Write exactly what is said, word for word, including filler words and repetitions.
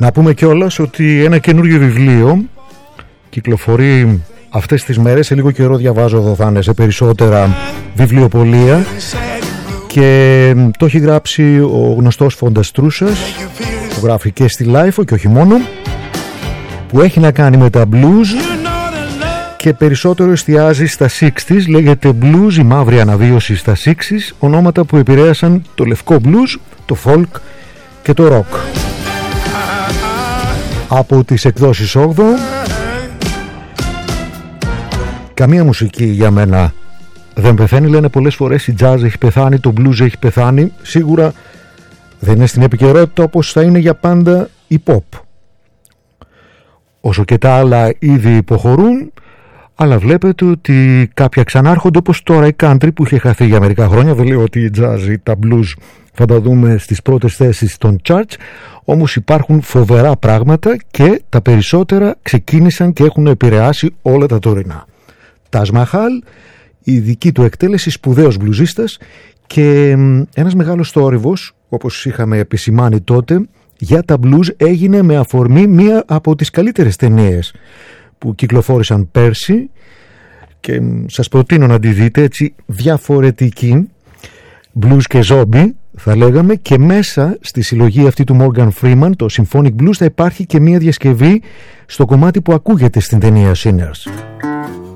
Να πούμε κιόλας ότι ένα καινούριο βιβλίο κυκλοφορεί αυτές τις μέρες. Σε λίγο καιρό διαβάζω, εδώ θα είναι σε περισσότερα βιβλιοπωλεία, και το έχει γράψει ο γνωστός Φονταστρούσας, που γράφει και στη Λάιφο και όχι μόνο, που έχει να κάνει με τα blues και περισσότερο εστιάζει στα εξήντα. Λέγεται blues, η μαύρη αναβίωση στα εξήντα, ονόματα που επηρέασαν το λευκό blues, το folk και το rock. Από τις εκδόσεις όγδοο. Καμία μουσική για μένα δεν πεθαίνει. Λένε πολλές φορές η jazz έχει πεθάνει, το blues έχει πεθάνει. Σίγουρα δεν είναι στην επικαιρότητα όπως θα είναι για πάντα η pop. Όσο και τα άλλα ήδη υποχωρούν, αλλά βλέπετε ότι κάποια ξανάρχονται, όπως τώρα η country που είχε χαθεί για μερικά χρόνια. Δεν λέω ότι η jazz ή τα blues θα τα δούμε στις πρώτες θέσεις των charts, όμως υπάρχουν φοβερά πράγματα και τα περισσότερα ξεκίνησαν και έχουν επηρεάσει όλα τα τωρινά. Ταζ Μαχάλ, η δική του εκτέλεση, σπουδαίος μπλουζίστας, και ένας μεγάλος θόρυβος, όπως είχαμε επισημάνει τότε, για τα blues έγινε με αφορμή μία από τις καλύτερες ταινίες που κυκλοφόρησαν πέρσι, και σας προτείνω να τη δείτε, έτσι διαφορετική, blues και zombie θα λέγαμε, και μέσα στη συλλογή αυτή του Morgan Freeman, το Symphonic Blues, θα υπάρχει και μία διασκευή στο κομμάτι που ακούγεται στην ταινία Sinners.